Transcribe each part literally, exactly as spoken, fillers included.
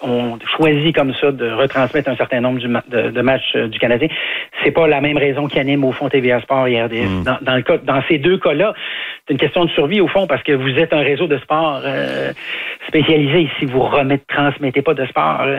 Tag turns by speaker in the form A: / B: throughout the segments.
A: on choisit comme ça de retransmettre un certain nombre du ma- de, de matchs euh, du Canadien. C'est pas la même raison qui anime au fond T V A Sport et R D S. Mm. Dans, dans, le cas, dans ces deux cas-là, c'est une question de survie au fond parce que vous êtes un réseau de sport euh, spécialisé. Si vous remettez, transmettez pas de sport, euh,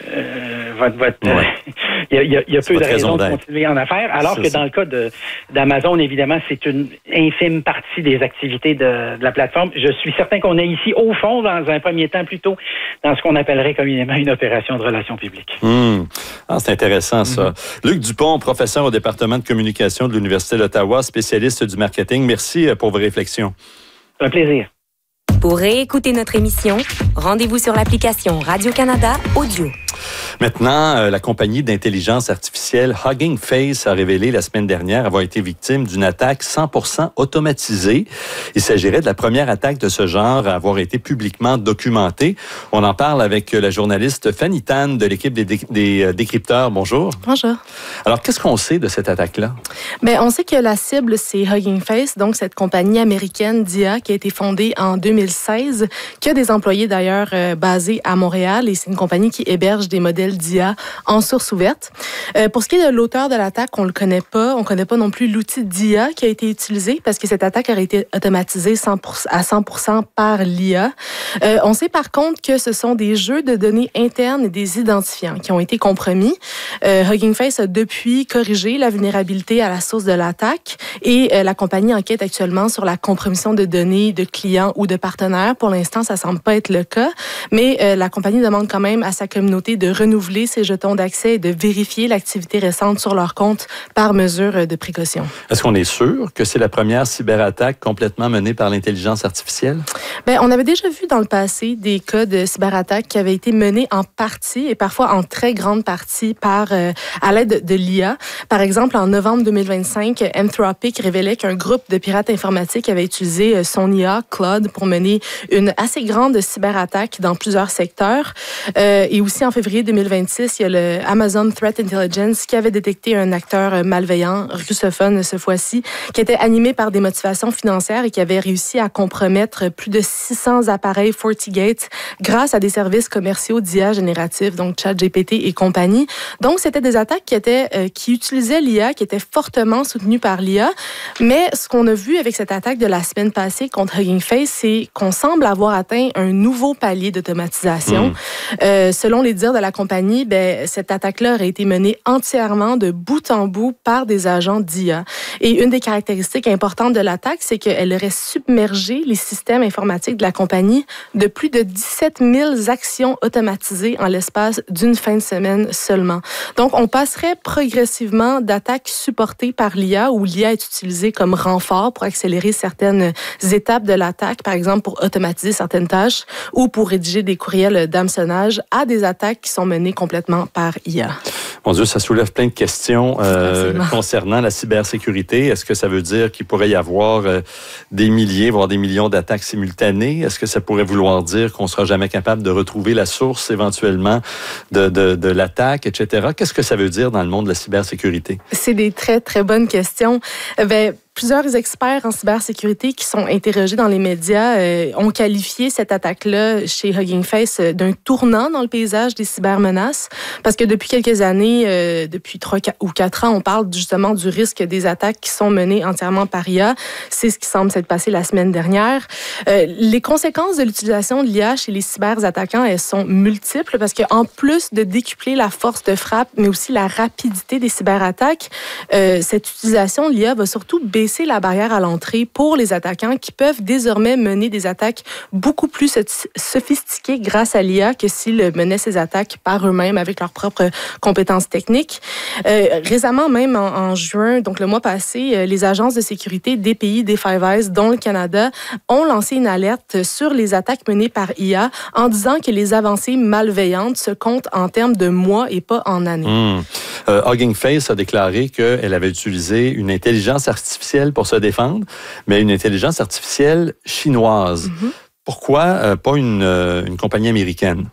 A: euh, votre, votre,
B: ouais.
A: il y a, il y a, il y a peu de raisons de continuer en affaires. Alors c'est que ça. Dans le cas de, d'Amazon, évidemment, c'est une infime partie des activités de, de la plateforme. Je suis certain qu'on est ici, au fond, dans un premier temps, plutôt dans ce qu'on appellerait communément une opération de relations publiques.
B: Mmh. Ah, c'est intéressant, ça. Mmh. Luc Dupont, professeur au département de communication de l'Université d'Ottawa, spécialiste du marketing. Merci pour vos réflexions.
A: C'est un plaisir.
C: Pour réécouter notre émission, rendez-vous sur l'application Radio-Canada Audio.
B: Maintenant, euh, la compagnie d'intelligence artificielle Hugging Face a révélé la semaine dernière avoir été victime d'une attaque cent pour cent automatisée. Il s'agirait de la première attaque de ce genre à avoir été publiquement documentée. On en parle avec la journaliste Fanny Tan de l'équipe des, dé- des décrypteurs. Bonjour.
D: Bonjour.
B: Alors, qu'est-ce qu'on sait de cette attaque-là?
D: Bien, on sait que la cible, c'est Hugging Face, donc cette compagnie américaine d'I A qui a été fondée en deux mille seize, qui a des employés d'ailleurs euh, basés à Montréal, et c'est une compagnie qui héberge des modèles d'I A en source ouverte. Euh, pour ce qui est de l'auteur de l'attaque, on le connaît pas. On connaît pas non plus l'outil d'I A qui a été utilisé parce que cette attaque aurait été automatisée cent pour cent, à cent pour cent par l'I A. Euh, on sait par contre que ce sont des jeux de données internes et des identifiants qui ont été compromis. Euh, Hugging Face a depuis corrigé la vulnérabilité à la source de l'attaque et euh, la compagnie enquête actuellement sur la compromission de données de clients ou de partenaires. Pour l'instant, ça semble pas être le cas, mais euh, la compagnie demande quand même à sa communauté de renouveler ses jetons d'accès et de vérifier l'activité récente sur leur compte par mesure de précaution.
B: Est-ce qu'on est sûr que c'est la première cyberattaque complètement menée par l'intelligence artificielle?
D: Bien, on avait déjà vu dans le passé des cas de cyberattaques qui avaient été menés en partie et parfois en très grande partie par euh, à l'aide de l'I A. Par exemple, en novembre deux mille vingt-cinq, Anthropic révélait qu'un groupe de pirates informatiques avait utilisé son I A, Claude, pour mener une assez grande cyberattaque dans plusieurs secteurs. Euh, et aussi, en février deux mille vingt-six, il y a le Amazon Threat Intelligence qui avait détecté un acteur malveillant, russophone ce fois-ci, qui était animé par des motivations financières et qui avait réussi à compromettre plus de six cents appareils FortiGate grâce à des services commerciaux d'I A génératifs, donc ChatGPT et compagnie. Donc, c'était des attaques qui étaient, euh, qui utilisaient l'I A, qui étaient fortement soutenues par l'I A. Mais ce qu'on a vu avec cette attaque de la semaine passée contre Hugging Face, c'est qu'on semble avoir atteint un nouveau palier d'automatisation. Mmh. Euh, selon les dires de la compagnie, ben, cette attaque-là aurait été menée entièrement de bout en bout par des agents d'I A. Et une des caractéristiques importantes de l'attaque, c'est qu'elle aurait submergé les systèmes informatiques de la compagnie de plus de dix-sept mille actions automatisées en l'espace d'une fin de semaine seulement. Donc, on passerait progressivement d'attaques supportées par l'I A, où l'I A est utilisée comme renfort pour accélérer certaines étapes de l'attaque, par exemple pour automatiser certaines tâches ou pour rédiger des courriels d'hameçonnage, à des attaques qui sont menées complètement par I A.
B: Mon Dieu, ça soulève plein de questions euh, concernant la cybersécurité. Est-ce que ça veut dire qu'il pourrait y avoir euh, des milliers, voire des millions d'attaques simultanées? Est-ce que ça pourrait vouloir dire qu'on ne sera jamais capable de retrouver la source éventuellement de, de, de l'attaque, et cetera? Qu'est-ce que ça veut dire dans le monde de la cybersécurité?
D: C'est des très, très bonnes questions. Ben, plusieurs experts en cybersécurité qui sont interrogés dans les médias euh, ont qualifié cette attaque-là chez Hugging Face d'un tournant dans le paysage des cybermenaces, parce que depuis quelques années, euh, depuis trois ou quatre ans, on parle justement du risque des attaques qui sont menées entièrement par I A. C'est ce qui semble s'être passé la semaine dernière. Euh, les conséquences de l'utilisation de l'I A chez les cyberattaquants, elles sont multiples, parce qu'en plus de décupler la force de frappe, mais aussi la rapidité des cyberattaques, euh, cette utilisation de l'I A va surtout baisser la barrière à l'entrée pour les attaquants qui peuvent désormais mener des attaques beaucoup plus sophistiquées grâce à l'I A que s'ils menaient ces attaques par eux-mêmes avec leurs propres compétences techniques. Euh, récemment, même en, en juin, donc le mois passé, euh, les agences de sécurité des pays des Five Eyes, dont le Canada, ont lancé une alerte sur les attaques menées par I A en disant que les avancées malveillantes se comptent en termes de mois et pas en années.
B: Mmh. Euh, Hugging Face a déclaré qu'elle avait utilisé une intelligence artificielle pour se défendre, mais une intelligence artificielle chinoise. Mm-hmm. Pourquoi euh, pas une, euh, une compagnie américaine?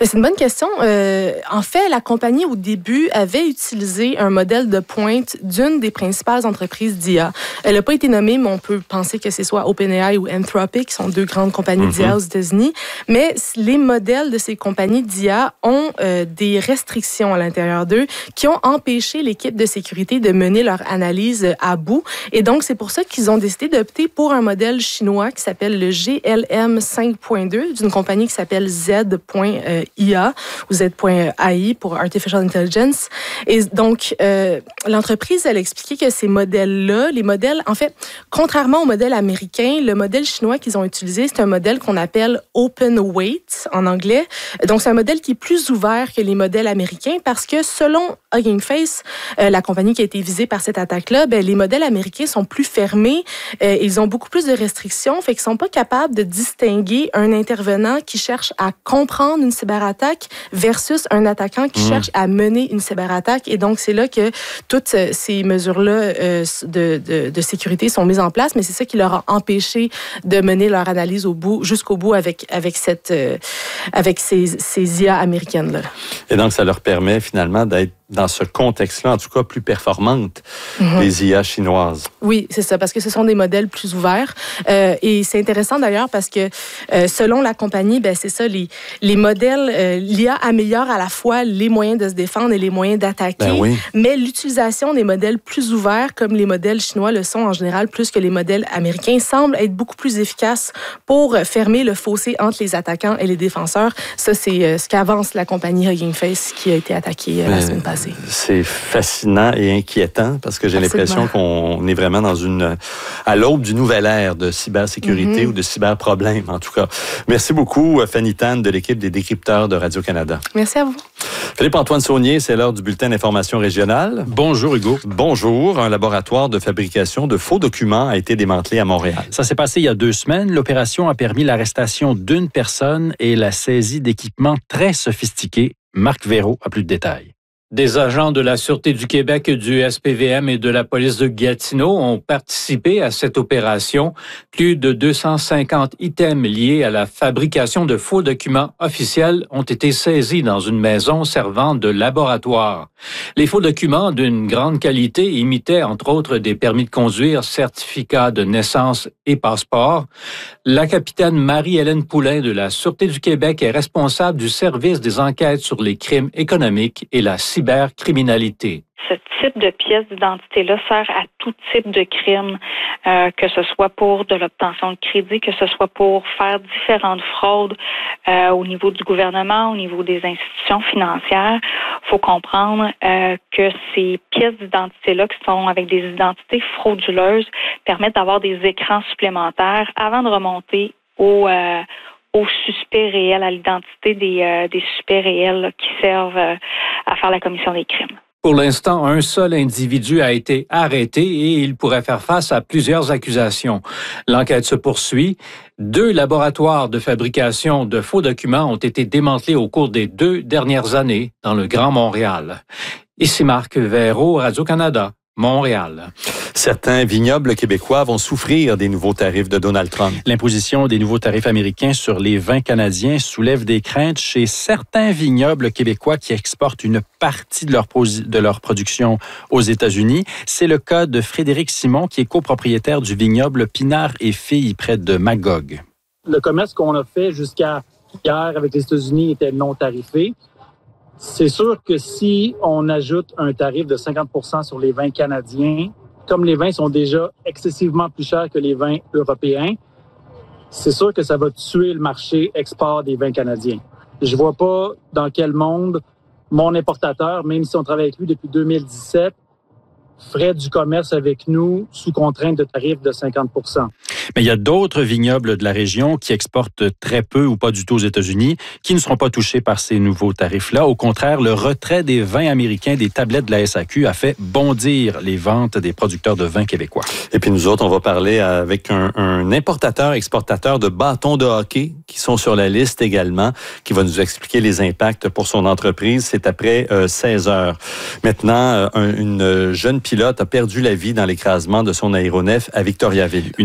D: C'est une bonne question. Euh, en fait, la compagnie, au début, avait utilisé un modèle de pointe d'une des principales entreprises d'I A. Elle n'a pas été nommée, mais on peut penser que c'est soit OpenAI ou Anthropic, qui sont deux grandes compagnies mm-hmm. d'I A aux États-Unis. Mais les modèles de ces compagnies d'I A ont euh, des restrictions à l'intérieur d'eux qui ont empêché l'équipe de sécurité de mener leur analyse à bout. Et donc, c'est pour ça qu'ils ont décidé d'opter pour un modèle chinois qui s'appelle le G L M cinq point deux d'une compagnie qui s'appelle Z point I A ou Z point A I pour Artificial Intelligence. Et donc, euh, l'entreprise, elle a expliqué que ces modèles-là, les modèles, en fait, contrairement au modèle américain, le modèle chinois qu'ils ont utilisé, c'est un modèle qu'on appelle Open Weight en anglais. Donc, c'est un modèle qui est plus ouvert que les modèles américains parce que selon Hugging Face, euh, la compagnie qui a été visée par cette attaque-là, ben, les modèles américains sont plus fermés. Euh, ils ont beaucoup plus de restrictions, fait qu'ils sont pas capables de distinguer un intervenant qui cherche à comprendre une cyberattaque versus un attaquant qui mmh. cherche à mener une cyberattaque. Et donc, c'est là que toutes ces mesures-là euh, de, de, de sécurité sont mises en place, mais c'est ça qui leur a empêché de mener leur analyse au bout, jusqu'au bout avec, avec, cette, euh, avec ces, ces I A américaines-là.
B: Et donc, ça leur permet finalement d'être dans ce contexte-là, en tout cas, plus performantes, mm-hmm. les I A chinoises.
D: Oui, c'est ça, parce que ce sont des modèles plus ouverts. Euh, et c'est intéressant d'ailleurs parce que euh, selon la compagnie, ben, c'est ça, les, les modèles, euh, l'I A améliore à la fois les moyens de se défendre et les moyens d'attaquer,
B: ben oui.
D: mais l'utilisation des modèles plus ouverts, comme les modèles chinois le sont en général, plus que les modèles américains, semble être beaucoup plus efficace pour fermer le fossé entre les attaquants et les défenseurs. Ça, c'est euh, ce qu'avance la compagnie Hugging Face qui a été attaquée euh, la semaine passée.
B: C'est fascinant et inquiétant parce que j'ai
D: Absolument.
B: l'impression qu'on est vraiment dans une à l'aube d'une nouvelle ère de cybersécurité mm-hmm. ou de cyberproblèmes, en tout cas. Merci beaucoup, Fanny Tan, de l'équipe des décrypteurs de Radio-Canada.
D: Merci à vous.
B: Philippe-Antoine Saunier, c'est l'heure du bulletin d'information régionale.
E: Bonjour, Hugo.
B: Bonjour. Un laboratoire de fabrication de faux documents a été démantelé à Montréal.
E: Ça s'est passé il y a deux semaines. L'opération a permis l'arrestation d'une personne et la saisie d'équipements très sophistiqués. Marc Véraud a plus de détails.
F: Des agents de la Sûreté du Québec, du S P V M et de la police de Gatineau ont participé à cette opération. Plus de deux cent cinquante items liés à la fabrication de faux documents officiels ont été saisis dans une maison servant de laboratoire. Les faux documents d'une grande qualité imitaient entre autres des permis de conduire, certificats de naissance et passeports. La capitaine Marie-Hélène Poulain de la Sûreté du Québec est responsable du service des enquêtes sur les crimes économiques et la cybercriminalité.
G: Ce type de pièce d'identité-là sert à tout type de crime, euh, que ce soit pour de l'obtention de crédit, que ce soit pour faire différentes fraudes euh, au niveau du gouvernement, au niveau des institutions financières. Il faut comprendre euh, que ces pièces d'identité-là, qui sont avec des identités frauduleuses, permettent d'avoir des écrans supplémentaires avant de remonter au euh, aux suspects réels, à l'identité des, euh, des suspects réels là, qui servent euh, à faire la commission des crimes.
F: Pour l'instant, un seul individu a été arrêté et il pourrait faire face à plusieurs accusations. L'enquête se poursuit. Deux laboratoires de fabrication de faux documents ont été démantelés au cours des deux dernières années dans le Grand Montréal. Ici Marc Véraud, Radio-Canada, Montréal.
B: Certains vignobles québécois vont souffrir des nouveaux tarifs de Donald Trump.
E: L'imposition des nouveaux tarifs américains sur les vins canadiens soulève des craintes chez certains vignobles québécois qui exportent une partie de leur, de leur production aux États-Unis. C'est le cas de Frédéric Simon, qui est copropriétaire du vignoble Pinard et Filles près de Magog.
H: Le commerce qu'on a fait jusqu'à hier avec les États-Unis était non tarifé. C'est sûr que si on ajoute un tarif de cinquante pour cent sur les vins canadiens, comme les vins sont déjà excessivement plus chers que les vins européens, c'est sûr que ça va tuer le marché export des vins canadiens. Je vois pas dans quel monde mon importateur, même si on travaille avec lui depuis deux mille dix-sept, ferait du commerce avec nous sous contrainte de tarifs de cinquante pour cent.
E: Mais il y a d'autres vignobles de la région qui exportent très peu ou pas du tout aux États-Unis, qui ne seront pas touchés par ces nouveaux tarifs-là. Au contraire, le retrait des vins américains des tablettes de la S A Q a fait bondir les ventes des producteurs de vins québécois.
B: Et puis nous autres, on va parler avec un, un importateur-exportateur de bâtons de hockey qui sont sur la liste également, qui va nous expliquer les impacts pour son entreprise. C'est après euh, seize heures. Maintenant, un, une jeune pilote a perdu la vie dans l'écrasement de son aéronef à Victoriaville.
E: Une enquête du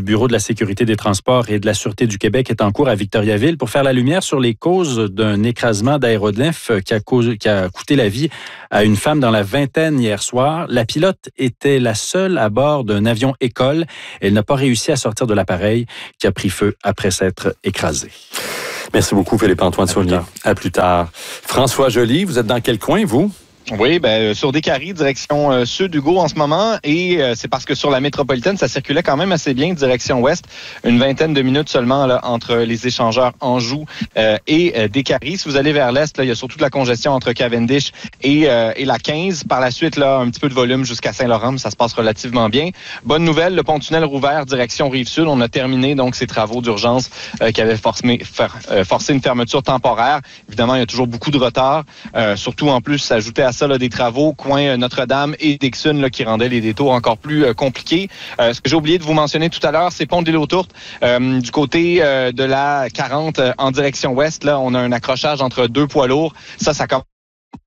E: Bureau de la sécurité des transports et de la Sûreté du Québec est en cours à Victoriaville pour faire la lumière sur les causes d'un écrasement d'aéronef qui a, causé, qui a coûté la vie à une femme dans la vingtaine hier soir. La pilote était la seule à bord d'un avion école. Elle n'a pas réussi à sortir de l'appareil qui a pris feu après s'être écrasé.
B: Merci beaucoup, Philippe-Antoine Saunier. À plus tard. François Joly, vous êtes dans quel coin, vous?
I: Oui, ben sur Descaries, direction euh, sud Hugo en ce moment, et euh, c'est parce que sur la métropolitaine, ça circulait quand même assez bien direction ouest, une vingtaine de minutes seulement là, entre les échangeurs Anjou euh, et euh, Descaries. Si vous allez vers l'est, là, il y a surtout de la congestion entre Cavendish et, euh, et la quinze. Par la suite, là, un petit peu de volume jusqu'à Saint-Laurent, mais ça se passe relativement bien. Bonne nouvelle, le pont-tunnel rouvert direction Rive-Sud. On a terminé donc ces travaux d'urgence euh, qui avaient forcé, faire, euh, forcé une fermeture temporaire. Évidemment, il y a toujours beaucoup de retard, euh, surtout en plus s'ajouter à ça là, des travaux coin Notre-Dame et Dixon là, qui rendaient les détours encore plus euh, compliqués. Euh, ce que j'ai oublié de vous mentionner tout à l'heure, c'est Pont de l'île aux Tourtes. Euh, du côté euh, de la quarante euh, en direction ouest, là, on a un accrochage entre deux poids lourds. Ça, ça commence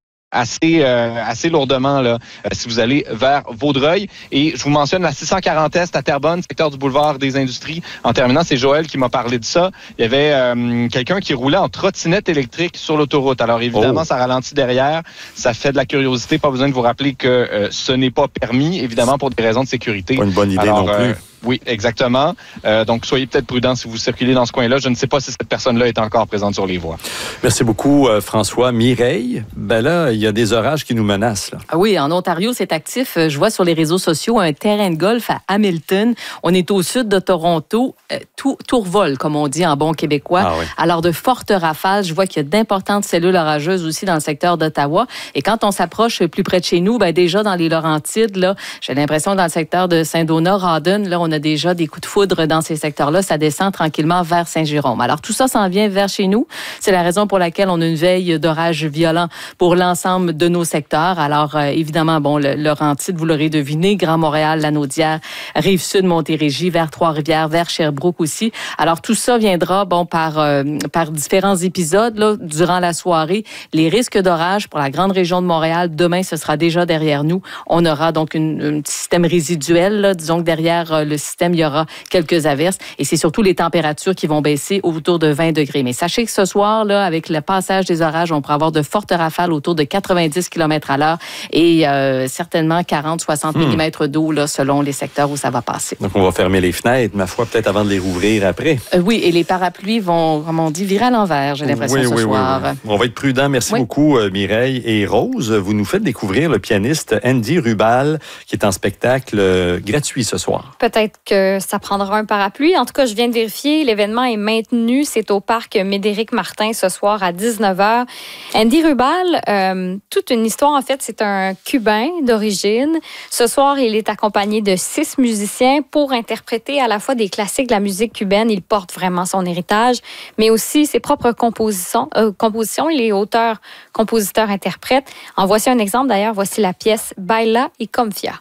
I: assez euh, assez lourdement là euh, si vous allez vers Vaudreuil. Et je vous mentionne la six cent quarante Est à Terrebonne, secteur du boulevard des Industries. En terminant, c'est Joël qui m'a parlé de ça. Il y avait euh, quelqu'un qui roulait en trottinette électrique sur l'autoroute. Alors évidemment, oh. ça ralentit derrière. Ça fait de la curiosité. Pas besoin de vous rappeler que euh, ce n'est pas permis, évidemment, pour des raisons de sécurité.
B: Pas une bonne idée
I: Alors,
B: non plus.
I: Euh, Oui, exactement. Euh, donc, soyez peut-être prudents si vous circulez dans ce coin-là. Je ne sais pas si cette personne-là est encore présente sur les voies.
B: Merci beaucoup, euh, François. Mireille, ben là, il y a des orages qui nous menacent. Là.
J: Ah oui, en Ontario, c'est actif. Je vois sur les réseaux sociaux un terrain de golf à Hamilton. On est au sud de Toronto. Euh, tout, tourvol, comme on dit en bon québécois. Ah oui. Alors, de fortes rafales. Je vois qu'il y a d'importantes cellules orageuses aussi dans le secteur d'Ottawa. Et quand on s'approche plus près de chez nous, ben déjà dans les Laurentides, là, j'ai l'impression que dans le secteur de Saint-Donat, Rawdon, là, on a déjà des coups de foudre dans ces secteurs-là. Ça descend tranquillement vers Saint-Jérôme. Alors, tout ça s'en vient vers chez nous. C'est la raison pour laquelle on a une veille d'orage violent pour l'ensemble de nos secteurs. Alors, euh, évidemment, bon, le Laurentide, vous l'aurez deviné, Grand Montréal, Lanaudière, Rive-Sud, Montérégie, vers Trois-Rivières, vers Sherbrooke aussi. Alors, tout ça viendra, bon, par, euh, par différents épisodes, là, durant la soirée. Les risques d'orage pour la grande région de Montréal, demain, ce sera déjà derrière nous. On aura donc une, un système résiduel, là, disons que derrière euh, le système, il y aura quelques averses et c'est surtout les températures qui vont baisser autour de vingt degrés. Mais sachez que ce soir, là, avec le passage des orages, on pourra avoir de fortes rafales autour de quatre-vingt-dix kilomètres à l'heure et euh, certainement quarante à soixante hmm. millimètres d'eau là, selon les secteurs où ça va passer.
B: Donc, on va fermer les fenêtres, ma foi, peut-être avant de les rouvrir après.
J: Euh, oui, et les parapluies vont, comme on dit, virer à l'envers, j'ai l'impression,
B: oui,
J: ce
B: oui,
J: soir.
B: Oui, oui. On va être prudent. Merci oui. beaucoup, Mireille. Et Rose, vous nous faites découvrir le pianiste Andy Rubal, qui est en spectacle euh, gratuit ce soir.
K: Peut-être que ça prendra un parapluie. En tout cas, je viens de vérifier. L'événement est maintenu. C'est au parc Médéric-Martin ce soir à dix-neuf heures. Andy Rubal, euh, toute une histoire, en fait, c'est un Cubain d'origine. Ce soir, il est accompagné de six musiciens pour interpréter à la fois des classiques de la musique cubaine. Il porte vraiment son héritage, mais aussi ses propres compositions. Euh, compositions. Il est auteur, compositeur, interprète. En voici un exemple, d'ailleurs. Voici la pièce Baila y Confia.